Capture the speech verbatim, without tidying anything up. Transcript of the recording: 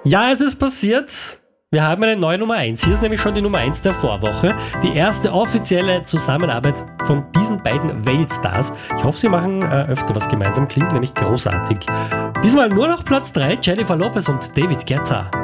Ja, es ist passiert. Wir haben eine neue Nummer eins. Hier ist nämlich schon die Nummer eins der Vorwoche. Die erste offizielle Zusammenarbeit von diesen beiden Weltstars. Ich hoffe, sie machen äh, öfter was gemeinsam. Klingt nämlich großartig. Diesmal nur noch Platz drei, Jennifer Lopez und David Guetta.